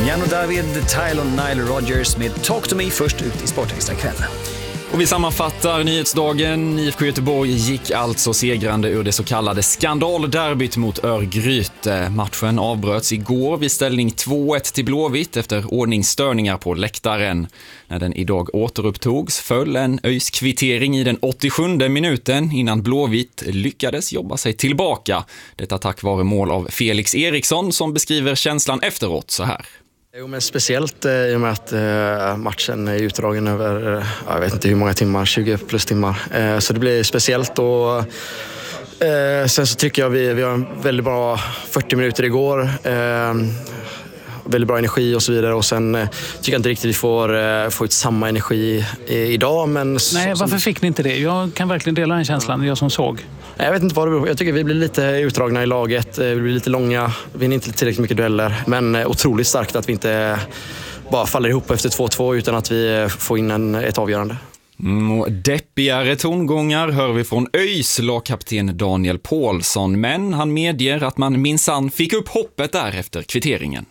Damjano David, Tyler Nile Rodgers med Talk to Me först ut i Sportextra kväll. Och vi sammanfattar nyhetsdagen. IFK Göteborg gick alltså segrande ur det så kallade skandalderbyt mot Örgryte. Matchen avbröts igår vid ställning 2-1 till Blåvitt efter ordningsstörningar på läktaren. När den idag återupptogs föll en ÖIS kvittering i den 87:e minuten innan Blåvitt lyckades jobba sig tillbaka. Detta tack vare mål av Felix Eriksson som beskriver känslan efteråt så här. Jo, men speciellt i och med att matchen är utdragen över, jag vet inte hur många timmar, 20 plus timmar. Så det blir speciellt och sen så tycker jag vi har en väldigt bra 40 minuter igår. Väldigt bra energi och så vidare och sen tycker jag inte riktigt vi får ut samma energi idag. Men nej, varför fick ni inte det? Jag kan verkligen dela den känslan, jag som såg. Jag vet inte vad det beror på. Jag tycker vi blir lite utdragna i laget. Vi blir lite långa. Vi vinner inte tillräckligt mycket dueller. Men otroligt starkt att vi inte bara faller ihop efter 2-2 utan att vi får in ett avgörande. Och deppigare tongångar hör vi från ÖIS lagkapten Daniel Paulsson. Men han medger att man minsann fick upp hoppet där efter kvitteringen.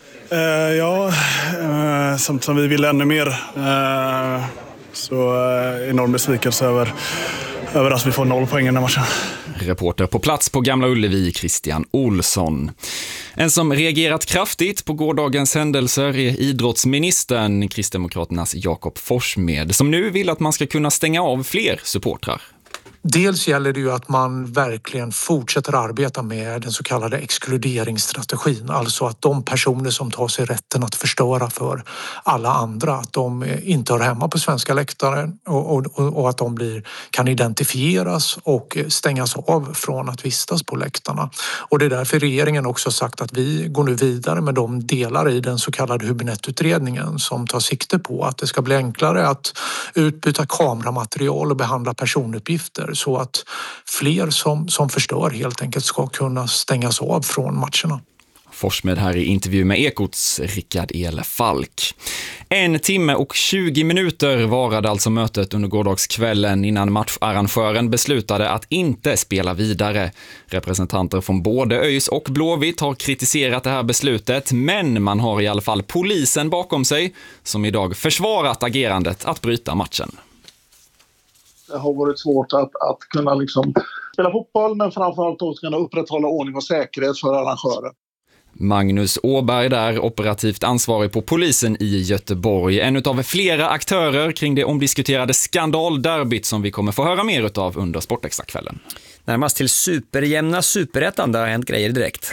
Som vi ville ännu mer. Så enorm besvikelse över att vi får 0 poäng i den här matchen. Reporter på plats på Gamla Ullevi, Christian Olsson. En som reagerat kraftigt på gårdagens händelser är idrottsministern, Kristdemokraternas Jakob Forssmed, som nu vill att man ska kunna stänga av fler supportrar. Dels gäller det ju att man verkligen fortsätter arbeta med den så kallade exkluderingsstrategin. Alltså att de personer som tar sig rätten att förstöra för alla andra, att de inte hör hemma på svenska läktaren och att de kan identifieras och stängas av från att vistas på läktarna. Och det är därför regeringen också sagt att vi går nu vidare med de delar i den så kallade Hübinette-utredningen som tar sikte på att det ska bli enklare att utbyta kameramaterial och behandla personuppgifter så att fler som förstör helt enkelt ska kunna stängas av från matcherna. Forssmed här i intervju med Ekots Rickard E. Falk. 1 timme och 20 minuter varade alltså mötet under gårdagskvällen innan matcharrangören beslutade att inte spela vidare. Representanter från både ÖIS och Blåvitt har kritiserat det här beslutet, men man har i alla fall polisen bakom sig som idag försvarat agerandet att bryta matchen. Det har varit svårt att kunna spela fotboll, men framförallt att kunna upprätthålla ordning och säkerhet för arrangörer. Magnus Åberg där, operativt ansvarig på polisen i Göteborg. En av flera aktörer kring det omdiskuterade skandalderbyt som vi kommer få höra mer utav under Sportextra-kvällen. Närmast till superjämna superettan, där har hänt grejer direkt.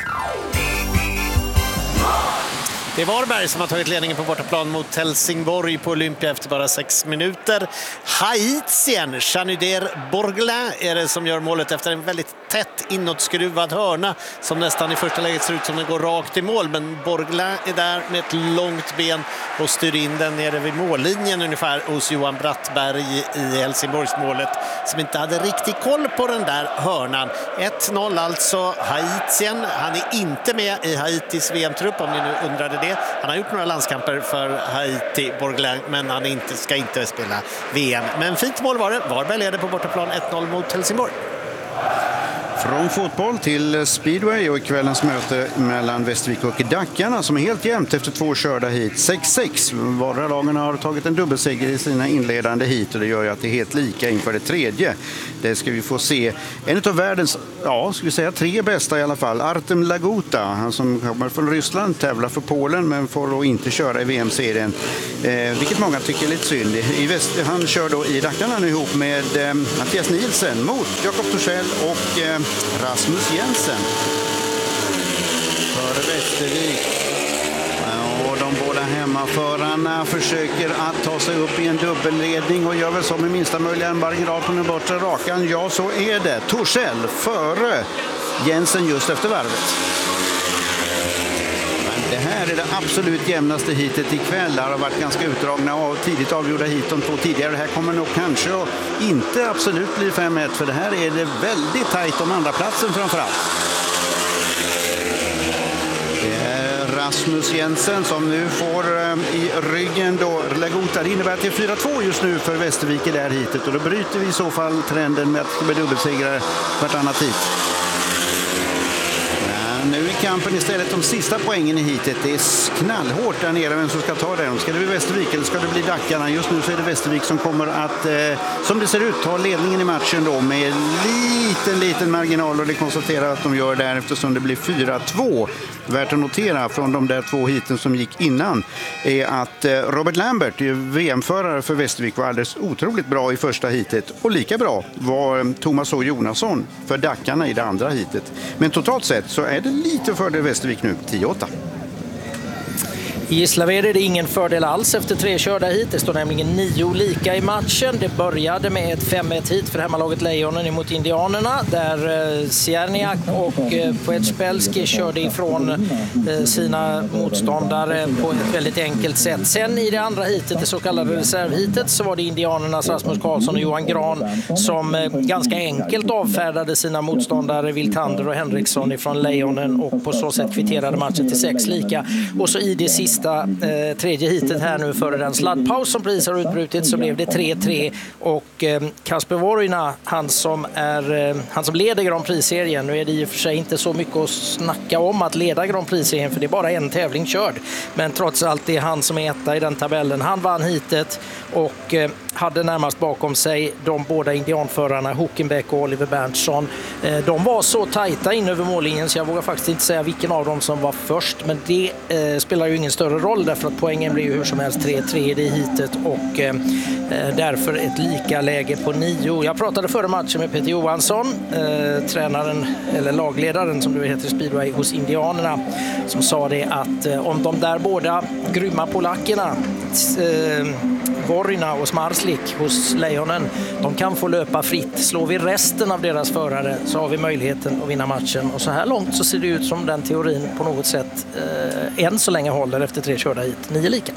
Det är Varberg som har tagit ledningen på bortaplan mot Helsingborg på Olympia efter bara 6 minuter. Haitien, Chanuder Borglin är det som gör målet efter en väldigt tätt inåtskruvad hörna som nästan i första läget ser ut som den går rakt i mål. Men Borglin är där med ett långt ben och styr in den nere vid mållinjen ungefär hos Johan Brattberg i Helsingborgsmålet som inte hade riktigt koll på den där hörnan. 1-0 alltså Haitien. Han är inte med i Haitis VM-trupp om ni nu undrade det. Han har gjort några landskamper för Haiti, Borglin, men han ska inte spela VM. Men fint mål var det. Varberg leder på bortaplan 1-0 mot Helsingborg. Från fotboll till speedway och kvällens möte mellan Västervik och Dackarna som är helt jämnt efter 2 körda hit. 6-6. Vardera lagen har tagit en dubbelseger i sina inledande hit och det gör ju att det är helt lika inför det tredje. Det ska vi få se. En av världens, ska vi säga 3 bästa i alla fall. Artem Laguta, han som kommer från Ryssland, tävlar för Polen men får då inte köra i VM-serien. Vilket många tycker är lite synd. Han kör då i Dackarna nu ihop med Mattias Nielsen mot Jakob Torssell och Rasmus Jensen för Västervik. Och de båda hemmaförarna försöker att ta sig upp i en dubbelledning och gör väl som i minsta möjliga marginal på den bortre rakan. Ja, så är det. Torssell före Jensen just efter varvet. Det här är det absolut jämnaste hitet ikväll. Det har varit ganska utdragna och tidigt avgjorda hit de 2 tidigare. Det här kommer nog kanske att inte absolut bli 5-1 för det här är det väldigt tajt om andra platsen framförallt. Det är Rasmus Jensen som nu får i ryggen då Laguta. Det innebär att det är 4-2 just nu för Västervik i det här hitet och då bryter vi i så fall trenden med att det blir dubbelsegrare vartannat hit. Nu är kampen istället om sista poängen i hitet. Det är knallhårt där nere, vem som ska ta den. Ska det bli Västervik eller ska det bli Dackarna? Just nu så är det Västervik som kommer att, som det ser ut, ta ledningen i matchen då med liten marginal, och det konstaterar att de gör där eftersom det blir 4-2. Värt att notera från de där 2 hiten som gick innan är att Robert Lambert, VM-förare för Västervik, var alldeles otroligt bra i första hitet, och lika bra var Thomas H. Jonasson för Dackarna i det andra hitet. Men totalt sett så är det lite fördel Västervik nu, 10-8. I Gislaved är det ingen fördel alls efter 3 körda hit. Det står nämligen 9 lika i matchen. Det började med ett 5-1 hit för hemmalaget Lejonen emot Indianerna, där Sierniak och Poetspelski körde ifrån sina motståndare på ett väldigt enkelt sätt. Sen i det andra hitet, det så kallade reservhitet, så var det Indianernas Rasmus Karlsson och Johan Gran som ganska enkelt avfärdade sina motståndare Wiltander och Henriksson ifrån Lejonen, och på så sätt kvitterade matchen till 6 lika. Och så i det sista tredje hitet här nu före den sladdpaus som precis har utbrutit, så blev det 3-3, och Kasper Vorina, han som leder Grand Prix-serien. Nu är det i och för sig inte så mycket att snacka om att leda Grand Prix-serien, för det är bara en tävling körd, men trots allt det är han som är etta i den tabellen. Han vann hitet och hade närmast bakom sig de båda indianförarna Huckenbeck och Oliver Berntsson. De var så tajta in över mållinjen så jag vågar faktiskt inte säga vilken av dem som var först, men det spelar ju ingen större roll, därför att poängen blir ju hur som helst 3-3 i det hitet, och därför ett lika läge på 9. Jag pratade före matchen med Peter Johansson, tränaren eller lagledaren som det heter i Speedway hos Indianerna, som sa det att om de där båda grymma polackerna Vorina och Smarslik hos Lejonen, de kan få löpa fritt. Slår vi resten av deras förare så har vi möjligheten att vinna matchen, och så här långt så ser det ut som den teorin på något sätt än så länge håller efter 3 körda hit. 9 lika.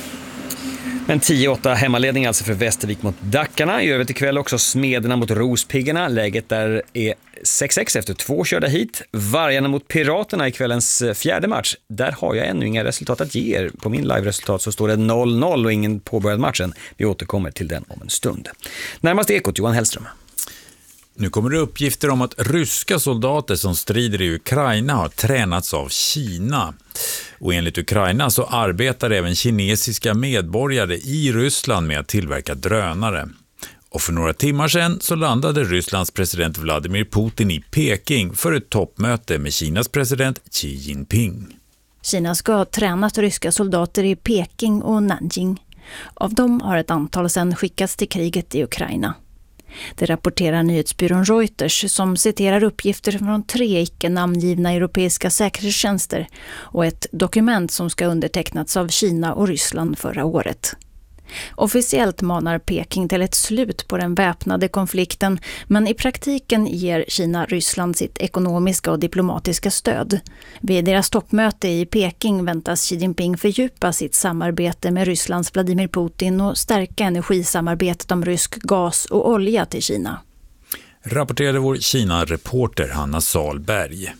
Men 10-8 hemmaledning alltså för Västervik mot Dackarna. I övrigt ikväll också Smederna mot Rospiggarna. Läget där är 6-6 efter 2 körda hit. Vargarna mot Piraterna i kvällens 4:e match. Där har jag ännu inga resultat att ge er. På min live-resultat så står det 0-0 och ingen påbörjad matchen. Vi återkommer till den om en stund. Närmast Ekot, Johan Hellström. Nu kommer det uppgifter om att ryska soldater som strider i Ukraina har tränats av Kina. Och enligt Ukraina så arbetar även kinesiska medborgare i Ryssland med att tillverka drönare. Och för några timmar sedan så landade Rysslands president Vladimir Putin i Peking för ett toppmöte med Kinas president Xi Jinping. Kina ska ha tränat ryska soldater i Peking och Nanjing. Av dem har ett antal sedan skickats till kriget i Ukraina. Det rapporterar nyhetsbyrån Reuters som citerar uppgifter från 3 icke-namngivna europeiska säkerhetstjänster och ett dokument som ska undertecknats av Kina och Ryssland förra året. Officiellt manar Peking till ett slut på den väpnade konflikten, men i praktiken ger Kina Ryssland sitt ekonomiska och diplomatiska stöd. Vid deras toppmöte i Peking väntas Xi Jinping fördjupa sitt samarbete med Rysslands Vladimir Putin och stärka energisamarbetet om rysk gas och olja till Kina. Rapporterade vår Kina-reporter Hanna Salberg.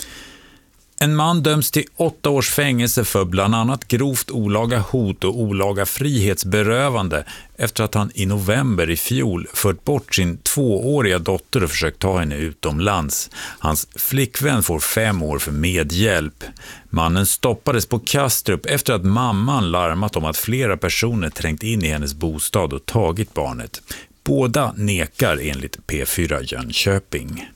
En man döms till 8 års fängelse för bland annat grovt olaga hot och olaga frihetsberövande efter att han i november i fjol fört bort sin 2-åriga dotter och försökt ta henne utomlands. Hans flickvän får 5 år för medhjälp. Mannen stoppades på Kastrup efter att mamman larmat om att flera personer trängt in i hennes bostad och tagit barnet. Båda nekar enligt P4 Jönköping.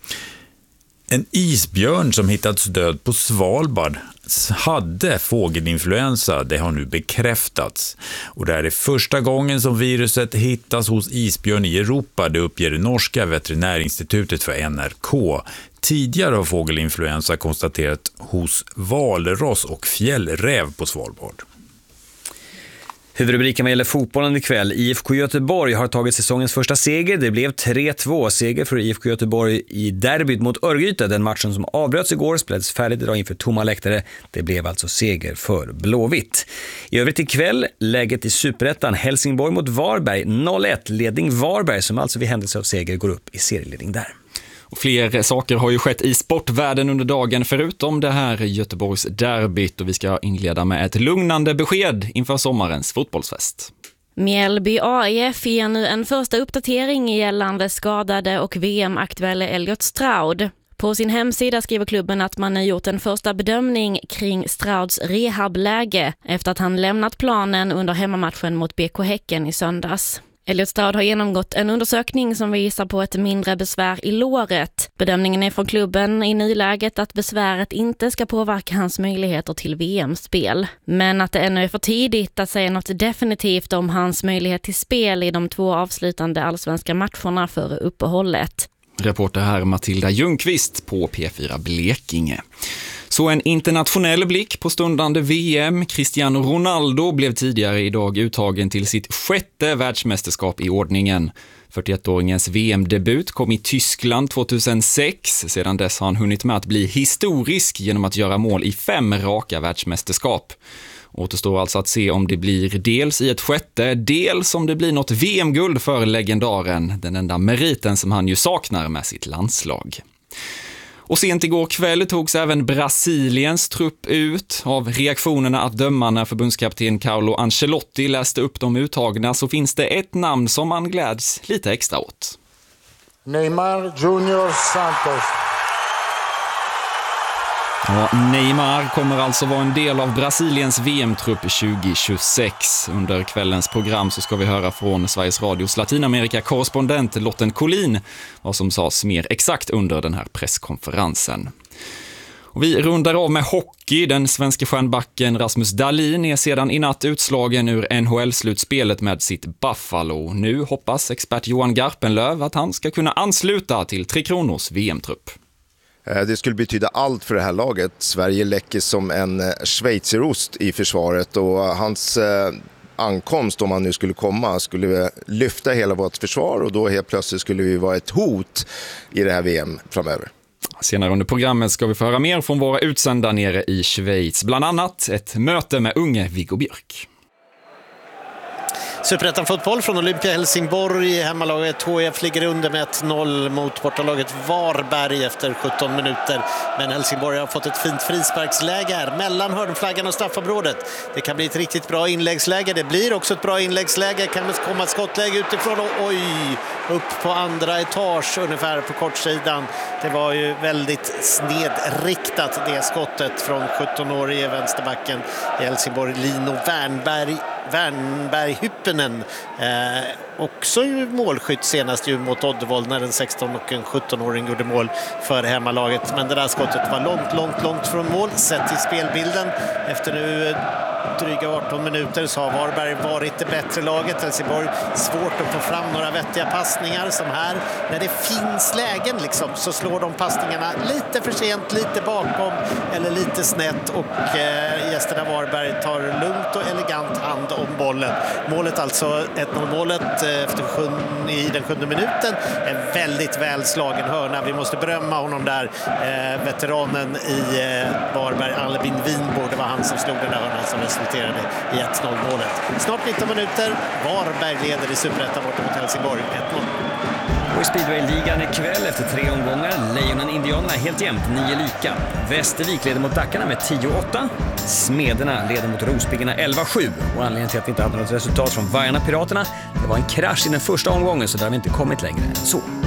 En isbjörn som hittats död på Svalbard hade fågelinfluensa, det har nu bekräftats. Och det är första gången som viruset hittas hos isbjörn i Europa, det uppger det norska veterinärinstitutet för NRK. Tidigare har fågelinfluensa konstaterat hos valross och fjällräv på Svalbard. Huvudrubriken vad gäller fotbollen ikväll. IFK Göteborg har tagit säsongens första seger. Det blev 3-2 seger för IFK Göteborg i derbyt mot Örgryte. Den matchen som avbröts igår spelades färdigt idag inför tomma läktare. Det blev alltså seger för Blåvitt. I övrigt ikväll läget i Superettan. Helsingborg mot Varberg 0-1. Ledning Varberg som alltså vid händelse av seger går upp i serieledning där. Och fler saker har ju skett i sportvärlden under dagen förutom det här Göteborgs derbyt, och vi ska inleda med ett lugnande besked inför sommarens fotbollsfest. Mjällby AIF ger nu en första uppdatering gällande skadade och VM-aktuelle Elliot Stroud. På sin hemsida skriver klubben att man har gjort en första bedömning kring Strauds rehabläge efter att han lämnat planen under hemmamatchen mot BK Häcken i söndags. Elliot Stroud har genomgått en undersökning som visar på ett mindre besvär i låret. Bedömningen är från klubben i nyläget att besväret inte ska påverka hans möjligheter till VM-spel. Men att det ännu är för tidigt att säga något definitivt om hans möjlighet till spel i de 2 avslutande allsvenska matcherna före uppehållet. Reporter här Matilda Ljungqvist på P4 Blekinge. Så en internationell blick på stundande VM. Cristiano Ronaldo blev tidigare idag uttagen till sitt 6:e världsmästerskap i ordningen. 41-åringens VM-debut kom i Tyskland 2006. Sedan dess har han hunnit med att bli historisk genom att göra mål i 5 raka världsmästerskap. Återstår alltså att se om det blir dels i ett 6:e, dels om det blir något VM-guld för legendaren. Den enda meriten som han ju saknar med sitt landslag. Och sent igår kväll togs även Brasiliens trupp ut. Av reaktionerna att döma när förbundskapten Carlo Ancelotti läste upp de uttagna så finns det ett namn som man gläds lite extra åt. Neymar Junior Santos. Ja, Neymar kommer alltså vara en del av Brasiliens VM-trupp 2026. Under kvällens program så ska vi höra från Sveriges Radios Latinamerika-korrespondent Lotten Collin vad som sades mer exakt under den här presskonferensen. Och vi rundar av med hockey. Den svenska stjärnbacken Rasmus Dahlin är sedan i natt utslagen ur NHL-slutspelet med sitt Buffalo. Nu hoppas expert Johan Garpenlöv att han ska kunna ansluta till Tre Kronors VM-trupp. Det skulle betyda allt för det här laget. Sverige läcker som en schweizerost i försvaret och hans ankomst, om han nu skulle komma, skulle lyfta hela vårt försvar och då helt plötsligt skulle vi vara ett hot i det här VM framöver. Senare under programmet ska vi få höra mer från våra utsända nere i Schweiz. Bland annat ett möte med unge Viggo Björk. Superettan-fotboll från Olympia Helsingborg. Hemmalaget HF ligger under med 1-0 mot bortalaget Varberg efter 17 minuter. Men Helsingborg har fått ett fint frisparksläge här mellan hörnflaggan och straffområdet. Det kan bli ett riktigt bra inläggsläge. Det blir också ett bra inläggsläge. Kan det komma ett skottläge utifrån och upp på andra etage ungefär på kortsidan. Det var ju väldigt snedriktat det skottet från 17-årige vänsterbacken i Helsingborg, Lino Wernberg Hyppenen. Också målskytt senast ju mot Oddevold när en 16- och en 17-åring gjorde mål för hemmalaget. Men det där skottet var långt från mål. Sett i spelbilden efter nu dryga 18 minuter så har Varberg varit det bättre laget. Helsingborg svårt att få fram några vettiga passningar som här. När det finns lägen liksom, så slår de passningarna lite för sent, lite bakom eller lite snett och gästerna Varberg tar lugnt och elegant hand om bollen. Målet alltså 1-0-målet i den 7:e minuten. En väldigt välslagen hörna. Vi måste berömma honom där. Veteranen i Varberg, Albin Winborg, det var han som slog den där hörnan som resulterade i 1-0-målet. Snart 19 minuter. Varberg leder i Superettan bort mot Helsingborg 1-0. Och i Speedway-ligan ikväll efter 3 omgångar. Lejonen Indianerna helt jämnt, 9 lika. Västervik leder mot Dackarna med 10-8. Smederna leder mot Rospiggarna 11-7. Och anledningen till att vi inte hade något resultat från Vargarna Piraterna, det var en krasch i den första omgången så där har vi inte kommit längre än så.